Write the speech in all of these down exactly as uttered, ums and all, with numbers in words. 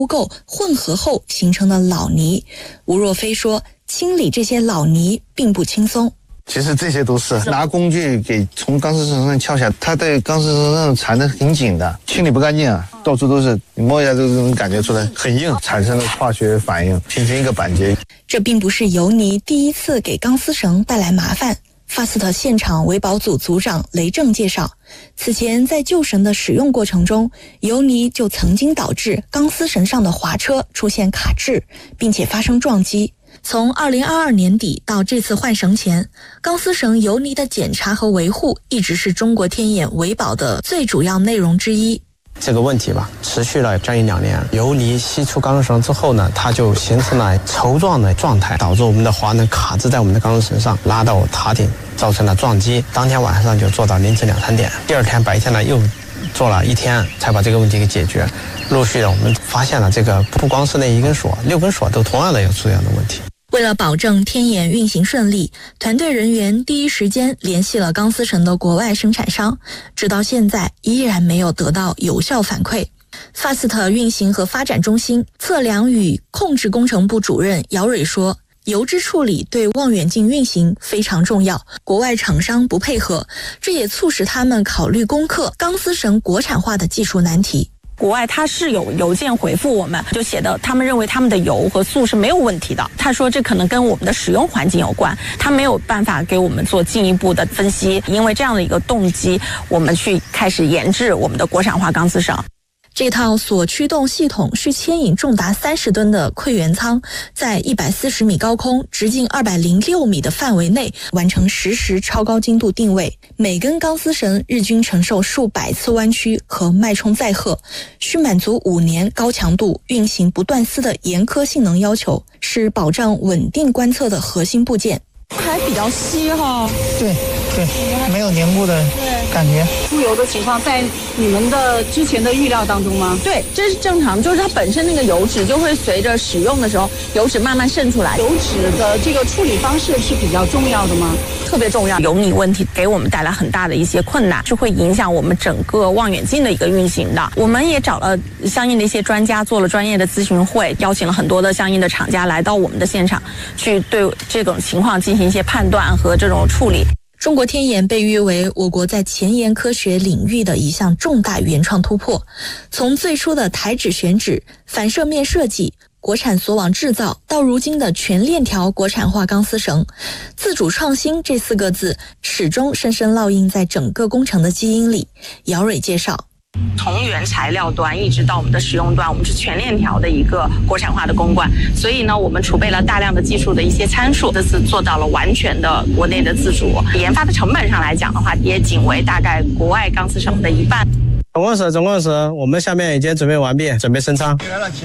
污垢混合后形成的老泥。吴若飞说，清理这些老泥并不轻松。 其实这些都是拿工具给从钢丝绳上撬下来，它对钢丝绳上缠得很紧的，清理不干净啊，到处都是，你摸一下就能感觉出来很硬，产生了化学反应，形成一个板结。 这并不是油泥第一次给钢丝绳带来麻烦。Fast 现场维保组组长雷正介绍，此前在旧绳的使用过程中，油泥就曾经导致钢丝绳上的滑车出现卡滞，并且发生撞击。从二零二二年底到这次换绳前，钢丝绳油泥的检查和维护一直是中国天眼维保的最主要内容之一。 这个问题吧，持续了将近两年。油泥吸出钢丝绳之后呢，它就形成了稠状的状态，导致我们的滑能卡滞在我们的钢丝绳上，拉到塔顶，造成了撞击。当天晚上就做到凌晨两三点，第二天白天呢又做了一天，才把这个问题给解决。陆续的我们发现了这个不光是那一根锁，六根锁都同样的有出这样的问题。 为了保证天眼运行顺利，团队人员第一时间联系了钢丝绳的国外生产商，直到现在依然没有得到有效反馈。Fast 运行和发展中心测量与控制工程部主任姚蕊说，油脂处理对望远镜运行非常重要，国外厂商不配合，这也促使他们考虑攻克钢丝绳国产化的技术难题。 国外他是有邮件回复我们，就写的他们认为他们的油和素是没有问题的。他说这可能跟我们的使用环境有关，他没有办法给我们做进一步的分析。因为这样的一个动机，我们去开始研制我们的国产化钢丝绳。 这套锁驱动系统是牵引重达三十吨的馈源舱，在一百四十米高空、直径二百零六米的范围内完成实时超高精度定位。每根钢丝绳日均承受数百次弯曲和脉冲载荷，需满足五年高强度、运行不断丝的严苛性能要求，是保障稳定观测的核心部件。 还比较稀哈， 对对，没有凝固的感觉。 出油的情况在你们的之前的预料当中吗？ 对，这是正常，就是它本身那个油脂就会随着使用的时候，油脂慢慢渗出来。 油脂的这个处理方式是比较重要的吗？ 特别重要。油泥问题给我们带来很大的一些困难，是会影响我们整个望远镜的一个运行的。我们也找了相应的一些专家，做了专业的咨询会，邀请了很多的相应的厂家来到我们的现场，去对这种情况进行一些判断和这种处理。 中国天眼被誉为我国在前沿科学领域的一项重大原创突破。从最初的台指选址、反射面设计、国产锁网制造，到如今的全链条国产化钢丝绳，自主创新这四个字始终深深烙印在整个工程的基因里。姚蕊介绍， 从原材料端一直到我们的使用端，我们是全链条的一个国产化的攻关，所以呢，我们储备了大量的技术的一些参数，这次做到了完全的国内的自主。研发的成本上来讲的话，也仅为大概国外钢丝绳的一半。 总共是总共是我们下面已经准备完毕，准备升舱。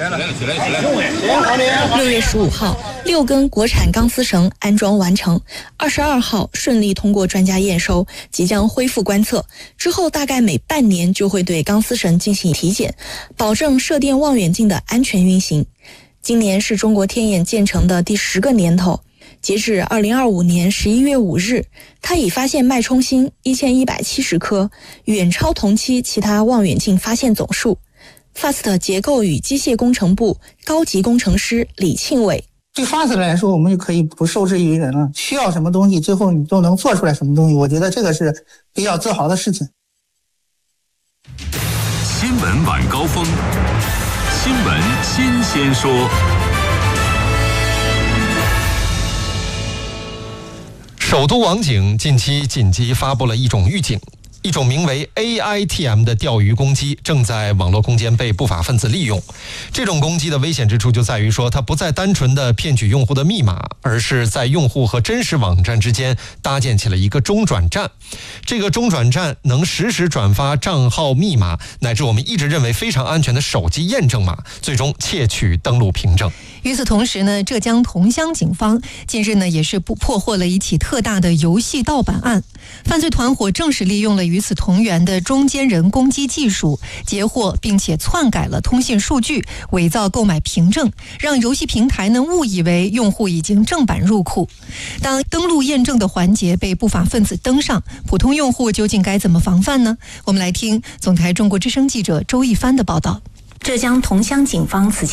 六月十五号，六根国产钢丝绳安装完成，二十二号顺利通过专家验收，即将恢复观测。之后大概每半年就会对钢丝绳进行体检，保证射电望远镜的安全运行。今年是中国天眼建成的第十个年头。截至二零二五年十一月五日，它已发现脉冲星一千一百七十颗，远超同期其他望远镜发现总数。Fast 结构与机械工程部高级工程师李庆伟， 对 Fast 来说，我们就可以不受制于人了，需要什么东西，最后你都能做出来什么东西，我觉得这个是比较自豪的事情。 新闻晚高峰，新闻新鲜说。 首都网警近期紧急发布了一种预警，一种名为 A I T M 的钓鱼攻击正在网络空间被不法分子利用。这种攻击的危险之处就在于说，它不再单纯的骗取用户的密码，而是在用户和真实网站之间搭建起了一个中转站。这个中转站能实时转发账号密码，乃至我们一直认为非常安全的手机验证码，最终窃取登录凭证。 与此同时呢，浙江桐乡警方近日呢也是破获了一起特大的游戏盗版案，犯罪团伙正是利用了与此同源的中间人攻击技术，截获并且篡改了通信数据，伪造购买凭证，让游戏平台呢误以为用户已经正版入库。当登录验证的环节被不法分子登上，普通用户究竟该怎么防范呢？我们来听总台中国之声记者周一帆的报道。 浙江桐乡警方此前